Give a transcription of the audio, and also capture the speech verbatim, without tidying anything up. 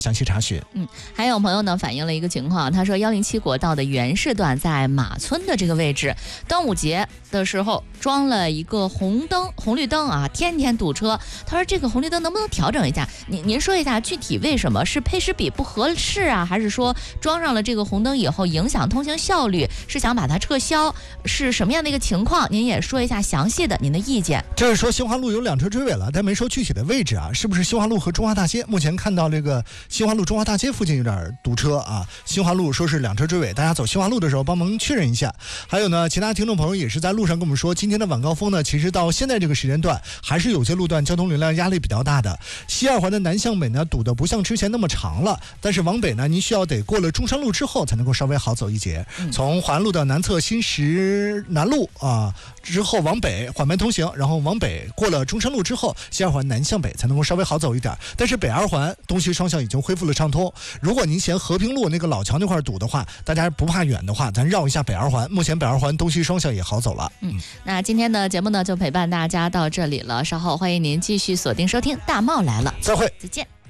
详细查询。 嗯，还有朋友呢反映了一个情况，他说幺零七国道的原市段在马村的这个位置，端午节的时候装了一个红灯红绿灯啊，天天堵车。他说这个红绿灯能不能调整一下？您您说一下具体为什么？是配时比不合适啊，还是说装上了这个红灯以后影响通行效率？是想把它撤销？是什么样的一个情况？您也说一下详细的您的意见。 就是说新华路有两车追尾了，但没说具体的位置啊，是不是新华路和中华大街？目前看到这个新华路中华大街附近有点堵车啊，新华路说是两车追尾，大家走新华路的时候帮忙确认一下。还有呢，其他听众朋友也是在路上跟我们说，今天的晚高峰呢，其实到现在这个时间段还是有些路段交通流量压力比较大的。西二环的南向北呢堵得不像之前那么长了，但是往北呢，您需要得过了中山路之后才能够稍微好走一截。从环路的南侧新石南路啊之后往北缓慢通行，然后往北过了中山路之后，西二环南向北才能够稍微好走一点。但是北二环东西双向已经恢复了畅通。如果您嫌和平路那个老桥那块堵的话，大家不怕远的话，咱绕一下北二环。目前北二环东西双向也好走了。 嗯，那今天的节目呢就陪伴大家到这里了，稍后欢迎您继续锁定收听《大帽来了》， 再会， 再见。